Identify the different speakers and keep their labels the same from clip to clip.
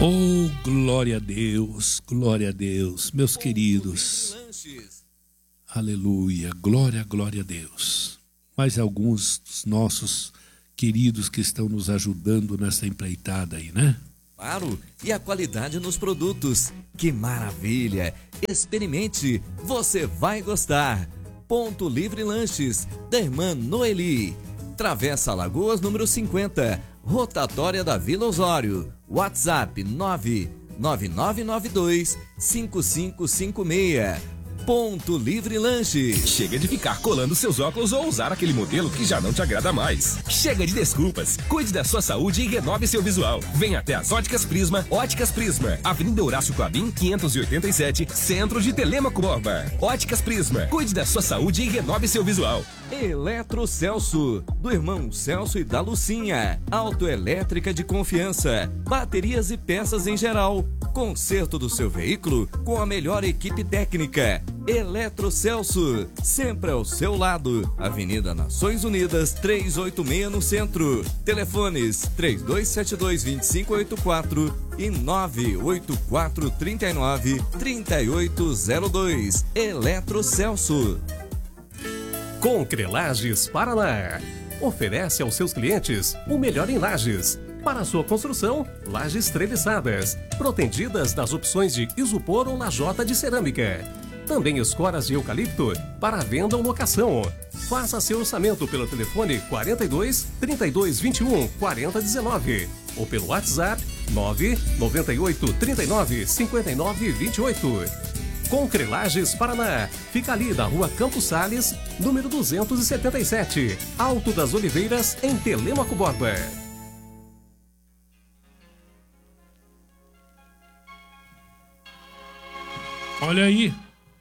Speaker 1: Oh, glória a Deus, meus queridos. Aleluia, glória a Deus. Mais alguns dos nossos queridos que estão nos ajudando nessa empreitada aí, né?
Speaker 2: Claro, e a qualidade nos produtos. Que maravilha! Experimente, você vai gostar. Ponto Livre Lanches, da irmã Noeli. Travessa Alagoas, número 50, rotatória da Vila Osório. WhatsApp 99992-5556. Ponto Livre Lanches.
Speaker 3: Chega de ficar colando seus óculos ou usar aquele modelo que já não te agrada mais. Chega de desculpas. Cuide da sua saúde e renove seu visual. Venha até as Óticas Prisma. Óticas Prisma, Avenida Horácio Clabin, 587, Centro de Telêmaco Borba. Óticas Prisma. Cuide da sua saúde e renove seu visual.
Speaker 2: Eletro Celso, do irmão Celso e da Lucinha. Autoelétrica de confiança. Baterias e peças em geral. Conserto do seu veículo com a melhor equipe técnica. Eletro Celso, sempre ao seu lado. Avenida Nações Unidas, 386 no centro. Telefones 3272-2584 e 98439-3802. Eletro Celso.
Speaker 4: Concrelages Paraná. Oferece aos seus clientes o melhor em lajes. Para sua construção, lajes treliçadas, protegidas das opções de isopor ou lajota de cerâmica. Também escoras de eucalipto para venda ou locação. Faça seu orçamento pelo telefone 42 32 21 40 19 ou pelo WhatsApp 998 39 59 28. Concrelages Paraná. Fica ali na rua Campos Sales, número 277, Alto das Oliveiras, em Telêmaco Borba.
Speaker 1: Olha aí.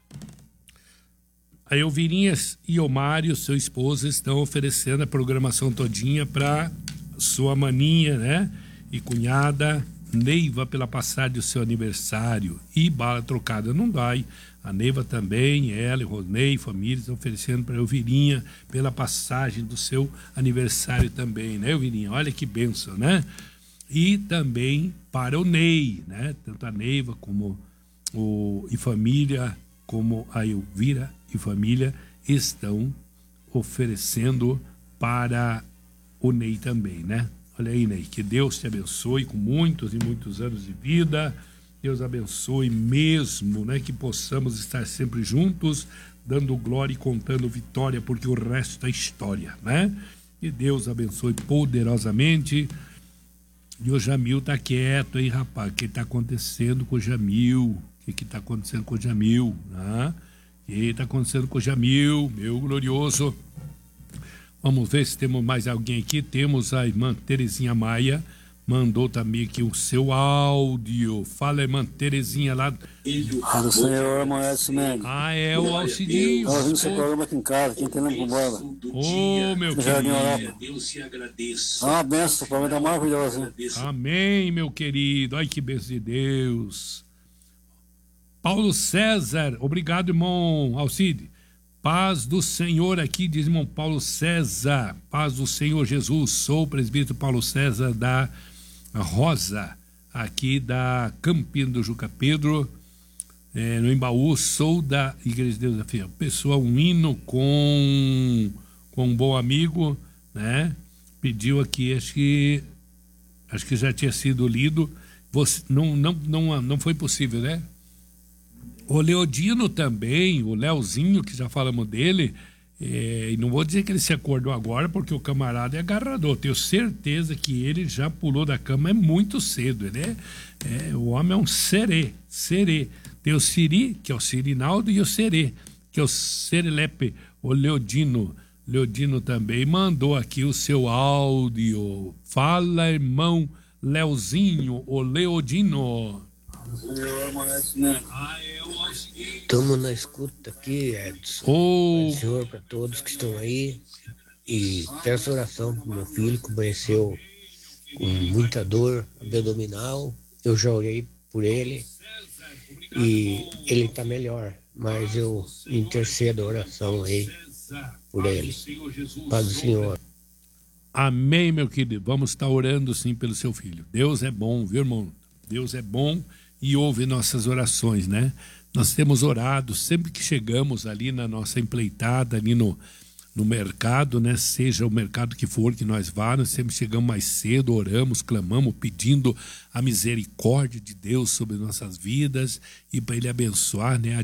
Speaker 1: A Elvirinha e o Mário, seu esposo, estão oferecendo a programação todinha para sua maninha, né? E cunhada Neiva pela passagem do seu aniversário. E bala trocada não dói. A Neiva também, ela e Rosnei, família, estão oferecendo para a Elvirinha pela passagem do seu aniversário também, né, Elvirinha? Olha que bênção, né? E também para o Ney, né? Tanto a Neiva como e família, como a Elvira e família estão oferecendo para o Ney também, né? Olha aí, Ney, que Deus te abençoe com muitos e muitos anos de vida. Deus abençoe mesmo, né? Que possamos estar sempre juntos, dando glória e contando vitória, porque o resto é história, né? Que Deus abençoe poderosamente. E o Jamil tá quieto aí, rapaz. O que tá acontecendo com o Jamil? O que tá acontecendo com o Jamil? Né? O que tá acontecendo com o Jamil, meu glorioso? Vamos ver se temos mais alguém aqui. Temos a irmã Terezinha Maia, mandou também aqui o seu áudio. Fala, irmã Terezinha lá.
Speaker 5: Do Senhor, Moésio Mendes.
Speaker 1: Ah, é o Alcidinho.
Speaker 5: Estou ouvindo seu programa aqui em casa, aqui em Telêmaco Borba.
Speaker 1: Ô, meu querido.
Speaker 5: Deus te agradeço. Uma benção, o programa tá maravilhoso, hein?
Speaker 1: Amém, meu querido. Ai, que bênção de Deus. Paulo César, obrigado, irmão Alcide. Paz do Senhor aqui, diz irmão Paulo César. Paz do Senhor Jesus. Sou o presbítero Paulo César da Rosa, aqui da Campina do Juca Pedro, no Embaú. Sou da Igreja de Deus da Fé. Pessoa, um hino com um bom amigo, né? Pediu aqui, acho que já tinha sido lido. Você, não foi possível, né? O Leodino também, o Leozinho, que já falamos dele, e não vou dizer que ele se acordou agora, porque o camarada é agarrador. Tenho certeza que ele já pulou da cama muito cedo. Ele o homem é um serê. Tem o Siri, que é o Sirinaldo, e o Serê, que é o Serelepe, o Leodino. Leodino também mandou aqui o seu áudio. Fala, irmão Leozinho, o Leodino.
Speaker 6: Estamos na escuta aqui, Edson. Senhor, para todos que estão aí. E peço oração para meu filho, que amanheceu com muita dor abdominal. Eu já orei por ele e ele está melhor, mas eu intercedo a oração aí por ele. Paz do Senhor.
Speaker 1: Amém, meu querido. Vamos estar orando sim pelo seu filho. Deus é bom, viu, irmão? Deus é bom e ouve nossas orações, né? Nós temos orado sempre que chegamos ali na nossa empleitada, ali no mercado, né? Seja o mercado que for que nós vamos, sempre chegamos mais cedo, oramos, clamamos, pedindo a misericórdia de Deus sobre nossas vidas e para Ele abençoar, né?